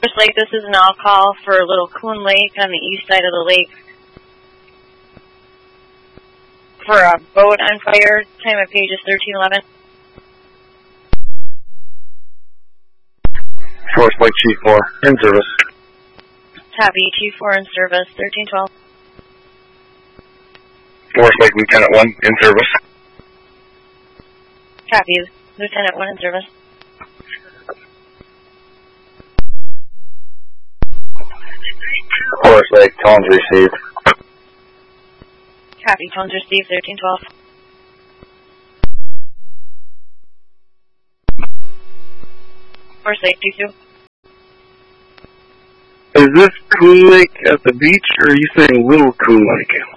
Forest Lake, this is an all call for Little Coon Lake on the east side of the lake for a boat on fire. Time of page is 1311. Forest Lake Chief 4, in service. Copy, Chief 4 in service, 1312. Forest Lake Lieutenant 1, in service. Copy, Lieutenant 1 in service. Forest Lake, tones received. Copy, tones received, 1312. Forest Lake, G2. Is this Coon Lake at the beach, or are you saying Little Coon Lake?